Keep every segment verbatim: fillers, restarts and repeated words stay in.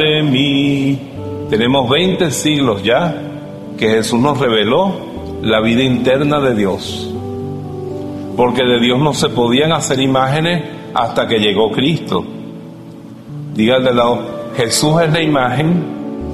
de mí. Tenemos veinte siglos ya que Jesús nos reveló la vida interna de Dios, porque de Dios no se podían hacer imágenes hasta que llegó Cristo. Diga al de lado: Jesús es la imagen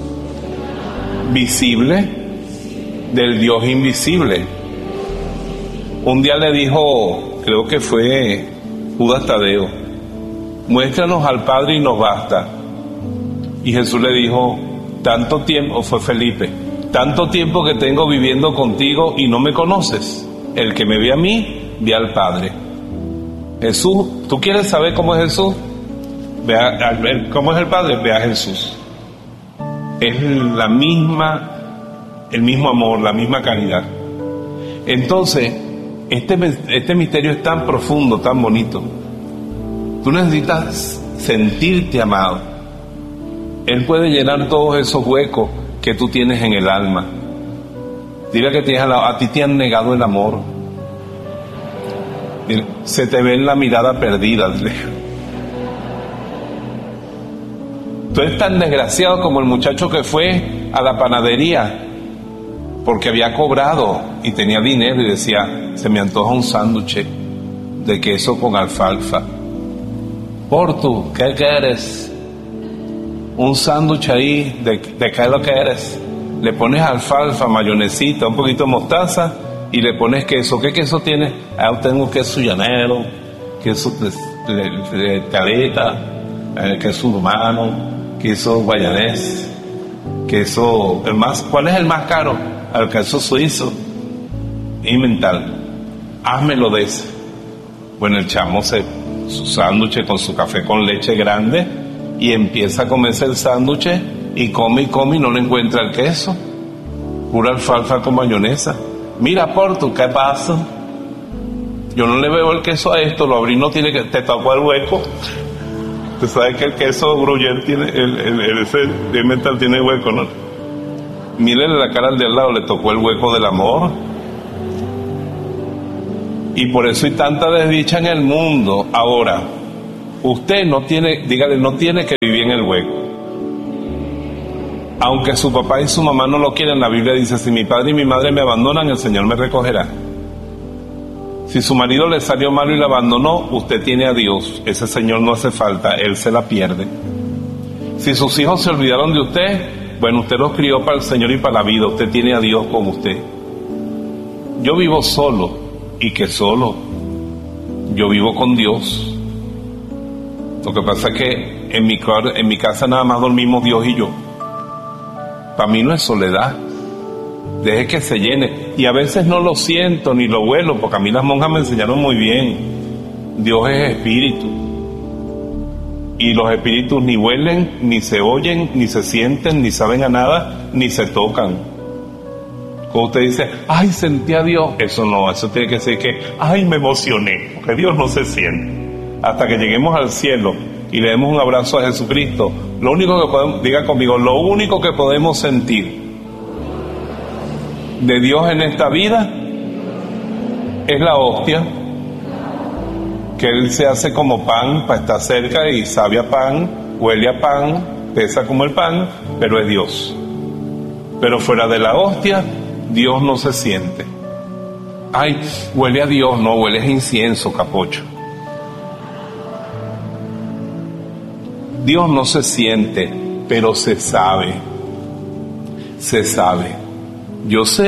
visible del Dios invisible. Un día le dijo, creo que fue Judas Tadeo: muéstranos al Padre y nos basta. Y Jesús le dijo: tanto tiempo, o fue Felipe, tanto tiempo que tengo viviendo contigo y no me conoces. El que me ve a mí, ve al Padre. Jesús, ¿tú quieres saber cómo es Jesús? Ve a, ¿cómo es el Padre? Ve a Jesús. Es la misma, el mismo amor, la misma caridad. Entonces, este, este misterio es tan profundo, tan bonito. Tú necesitas sentirte amado. Él puede llenar todos esos huecos que tú tienes en el alma. Dile que tienes al lado: a ti te han negado el amor. Dile, se te ve en la mirada perdida. Dile. Tú eres tan desgraciado como el muchacho que fue a la panadería porque había cobrado y tenía dinero y decía: se me antoja un sándwich de queso con alfalfa. Portu, ¿qué quieres? Un sándwich ahí, ¿de, de qué es lo que eres? Le pones alfalfa, mayonesita, un poquito de mostaza y le pones queso. ¿Qué queso tienes? Ah, yo tengo queso llanero, queso de, de, de caleta, eh, queso humano, queso guayanés, queso, el más, ¿cuál es el más caro? El queso suizo y mental. Házmelo de ese. Bueno, el chamo se, su sándwich con su café con leche grande, y empieza a comerse el sándwich y come y come y no le encuentra el queso, pura alfalfa con mayonesa. Mira, Portu, ¿qué pasa? Yo no le veo el queso a esto. Lo abrí, no tiene que, te tocó el hueco. Tú sabes que el queso gruyere tiene, el, el, el, ese de mental tiene hueco, ¿no? Mírenle la cara al de al lado, le tocó el hueco del amor. Y por eso hay tanta desdicha en el mundo. Ahora, usted no tiene, dígale, no tiene que vivir en el hueco. Aunque su papá y su mamá no lo quieran, la Biblia dice: si mi padre y mi madre me abandonan, el Señor me recogerá. Si su marido le salió malo y la abandonó, usted tiene a Dios. Ese Señor no hace falta, Él se la pierde. Si sus hijos se olvidaron de usted, bueno, usted los crió para el Señor y para la vida. Usted tiene a Dios con usted. Yo vivo solo, y que solo. Yo vivo con Dios. Lo que pasa es que en mi, en mi casa nada más dormimos Dios y yo. Para mí no es soledad. Deje que se llene. Y a veces no lo siento ni lo huelo, porque a mí las monjas me enseñaron muy bien. Dios es espíritu. Y los espíritus ni huelen, ni se oyen, ni se sienten, ni saben a nada, ni se tocan. Cuando usted dice: ay, sentí a Dios, eso no, eso tiene que decir que: ay, me emocioné, porque Dios no se siente. Hasta que lleguemos al cielo y le demos un abrazo a Jesucristo, lo único que podemos, diga conmigo, lo único que podemos sentir de Dios en esta vida es la hostia, que Él se hace como pan para estar cerca y sabe a pan, huele a pan, pesa como el pan, pero es Dios. Pero fuera de la hostia, Dios no se siente. Ay, huele a Dios, no, huele a incienso, capocho. Dios no se siente, pero se sabe. Se sabe. Yo sé